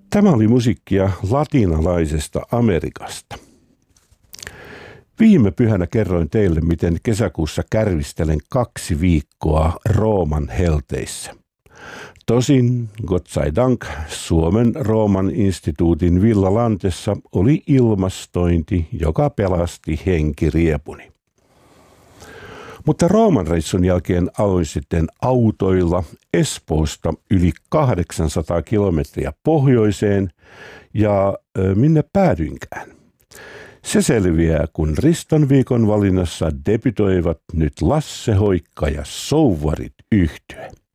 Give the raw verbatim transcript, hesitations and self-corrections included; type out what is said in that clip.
Tämä oli musiikkia latinalaisesta Amerikasta. Viime pyhänä kerroin teille, miten kesäkuussa kärvistelen kaksi viikkoa Rooman helteissä. Tosin, Gott sei Dank, Suomen Rooman instituutin Villa Lantessa oli ilmastointi, joka pelasti henkiriepuni. Mutta Rooman reissun jälkeen aloin sitten autoilla Espoosta yli kahdeksansataa kilometriä pohjoiseen ja ö, minne päädyinkään. Se selviää, kun Riston viikon valinnassa debytoivat nyt Lasse Hoikka ja Souvarit yhtye.